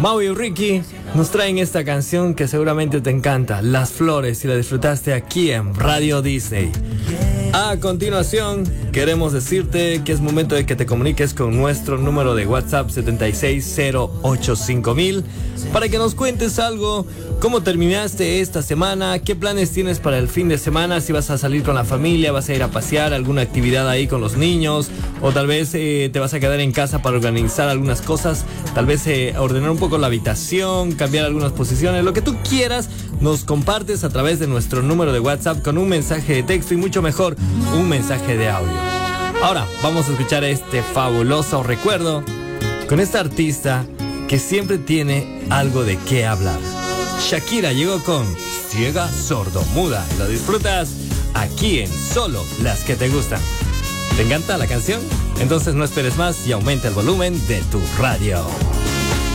Mau y Ricky nos traen esta canción que seguramente te encanta, Las Flores, y la disfrutaste aquí en Radio Disney. A continuación, queremos decirte que es momento de que te comuniques con nuestro número de WhatsApp 76085000 para que nos cuentes algo, cómo terminaste esta semana, qué planes tienes para el fin de semana, si vas a salir con la familia, vas a ir a pasear, alguna actividad ahí con los niños, o tal vez te vas a quedar en casa para organizar algunas cosas, tal vez ordenar un poco la habitación, cambiar algunas posiciones, lo que tú quieras, nos compartes a través de nuestro número de WhatsApp con un mensaje de texto y mucho mejor, un mensaje de audio. Ahora vamos a escuchar este fabuloso recuerdo con esta artista que siempre tiene algo de qué hablar. Shakira llegó con Ciega, Sordo, Muda. Lo disfrutas aquí en Solo las que te gustan. ¿Te encanta la canción? Entonces no esperes más y aumenta el volumen de tu radio.